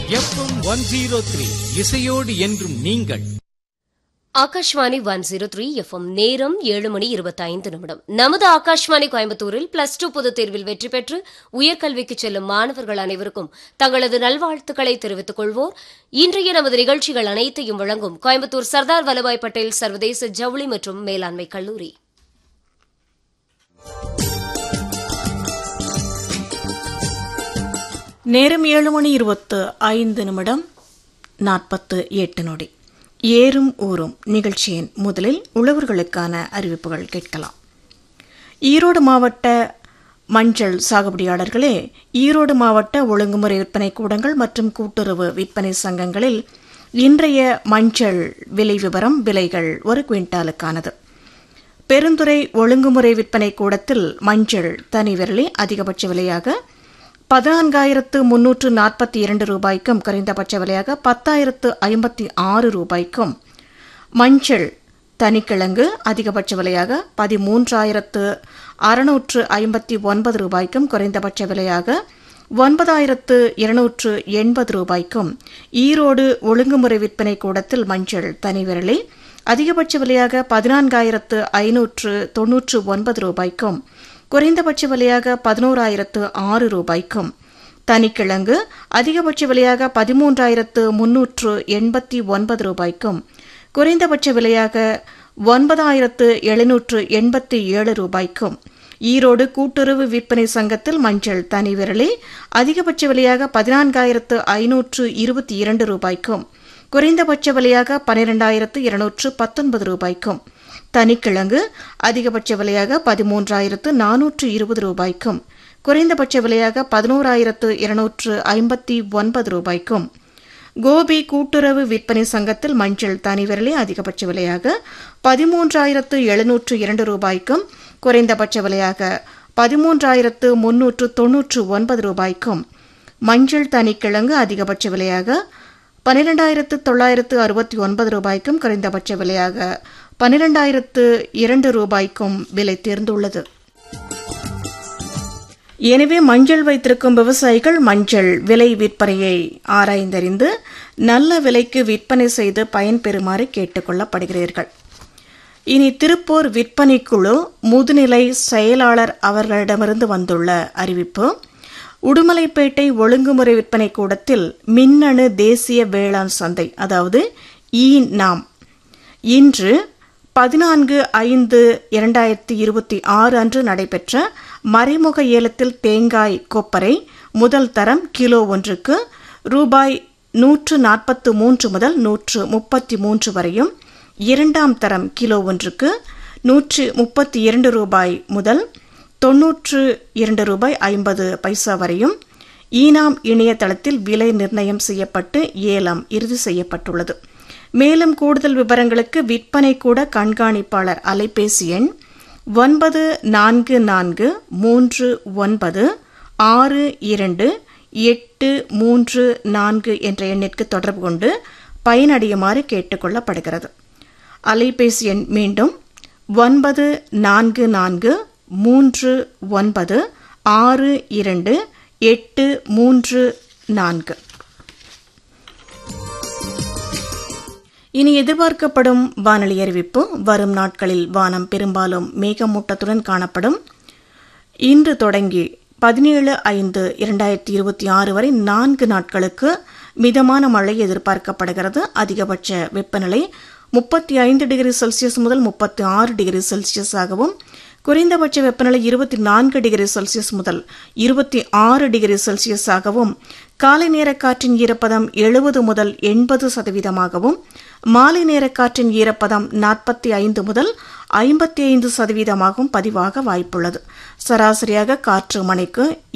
FM 103 இசையோடு என்றும் நீங்கள். ஆகாஷ்வாணி 103 FM நேரம் 7:25. நமது ஆகாஷ்வாணி கோயம்புத்தூரில் +2 பொதுத் தேர்வில் வெற்றி பெற்று உயர்கல்விக்கு செல்லும் மாணவர்கள் அனைவருக்கும் தங்களது நல்வாழ்த்துக்களை தெரிவித்துக் கொள்வோர். இன்றைய நமது நிகழ்ச்சிகள் அனைத்தையும் வழங்கும் கோயம்புத்தூர் சர்தார் வல்லபாய் பட்டேல் சர்வதேச ஜவுளி மற்றும் மேலாண்மை கல்லூரி. நேரம் 7:25 48 ஏறும் ஊரும் நிகழ்ச்சியின் முதலில் உழவர்களுக்கான அறிவிப்புகள் கேட்கலாம். ஈரோடு மாவட்ட மஞ்சள் சாகுபடியாளர்களே, ஈரோடு மாவட்ட ஒழுங்குமுறை விற்பனை கூடங்கள் மற்றும் கூட்டுறவு விற்பனை சங்கங்களில் இன்றைய மஞ்சள் விலை விவரம். விலைகள் 1 குவிண்டாலுக்கானது. பெருந்துறை ஒழுங்குமுறை விற்பனை கூடத்தில் மஞ்சள் தனி விரலி அதிகபட்ச விலையாக 14,342 ரூபாய்க்கும் குறைந்தபட்ச விலையாக 10,056 ரூபாய்க்கும், மஞ்சள் தனிக்கிழங்கு அதிகபட்ச விலையாக 13,659 ரூபாய்க்கும் குறைந்தபட்ச விலையாக 9,280 ரூபாய்க்கும், ஈரோடு ஒழுங்குமுறை விற்பனை கூடத்தில் மஞ்சள் தனி விரலி அதிகபட்ச விலையாக 14,599 ரூபாய்க்கும் குறைந்தபட்ச விலையாக 11,006 ரூபாய்க்கும், தனிக்கிழங்கு அதிகபட்ச விலையாக 13,389 ரூபாய்க்கும் குறைந்தபட்ச விலையாக 9,787 ரூபாய்க்கும், ஈரோடு கூட்டுறவு விற்பனை சங்கத்தில் மஞ்சள் தனி விரலி அதிகபட்ச விலையாக 14,522 ரூபாய்க்கும் குறைந்தபட்ச விலையாக 12,219 ரூபாய்க்கும், தனிக்கிழங்கு அதிகபட்ச விலையாக 13,420 ரூபாய்க்கும் குறைந்தபட்ச விலையாக 11,259 ரூபாய்க்கும், கோபி கூட்டுறவு விற்பனை சங்கத்தில் மஞ்சள் தனி விரலி அதிகபட்ச விலையாக 13,702 ரூபாய்க்கும் குறைந்தபட்ச விலையாக 13,399 ரூபாய்க்கும், மஞ்சள் தனிக்கிழங்கு அதிகபட்ச விலையாக 12,969 ரூபாய்க்கும் குறைந்தபட்ச விலையாக 12,002 ரூபாய்க்கும் விலை தேர்ந்துள்ளது. எனவே மஞ்சள் வைத்திருக்கும் விவசாயிகள் மஞ்சள் விலை விற்பனையை ஆராய்ந்தறிந்து நல்ல விலைக்கு விற்பனை செய்து பயன்பெறுமாறு கேட்டுக் கொள்ளப்படுகிறீர்கள். இனி திருப்பூர் விற்பனை குழு முதுநிலை செயலாளர் அவர்களிடமிருந்து வந்துள்ள அறிவிப்பு. உடுமலைப்பேட்டை ஒழுங்குமுறை விற்பனை கூடத்தில் மின்னணு தேசிய வேளாண் சந்தை, அதாவது நாம் இன்று 14/5/2026 அன்று நடைபெற்ற மறைமுக ஏலத்தில் தேங்காய் கொப்பரை முதல் தரம் கிலோ ஒன்றுக்கு ரூபாய் 143 முதல் 133 வரையும், இரண்டாம் தரம் கிலோ ஒன்றுக்கு 132 ரூபாய் முதல் 92 ரூபாய் 50 பைசா வரையும் ஈனாம் இணையதளத்தில் விலை நிர்ணயம் செய்யப்பட்டு ஏலம் இறுதி செய்யப்பட்டுள்ளது. மேலும் கூடுதல் விவரங்களுக்கு விற்பனை கூட கண்காணிப்பாளர் அலைபேசி எண் 9439362834 என்ற எண்ணிற்கு தொடர்பு கொண்டு பயனடையுமாறு கேட்டுக் கொள்ளப்படுகிறது. அலைபேசி எண் மீண்டும் 9439362834. இனி எதிர்பார்க்கப்படும் வானிலை அறிவிப்பு. வரும் நாட்களில் வானம் பெரும்பாலும் மேகமூட்டத்துடன் காணப்படும். இன்று தொடங்கி 17/5/2026 வரை 4 நாட்களுக்கு மிதமான மழை எதிர்பார்க்கப்படுகிறது. அதிகபட்ச வெப்பநிலை 35 டிகிரி செல்சியஸ் முதல் 36 டிகிரி செல்சியஸ் ஆகவும், குறைந்தபட்ச வெப்பநிலை 24 டிகிரி செல்சியஸ் முதல் 26 டிகிரி செல்சியஸ் ஆகவும், காலை நேர காற்றின் ஈரப்பதம் 70 முதல் 80% மாலை நேர காற்றின் ஈரப்பதம் 45 முதல் 55% பதிவாக வாய்ப்புள்ளது. சராசரியாக காற்று மணிக்கு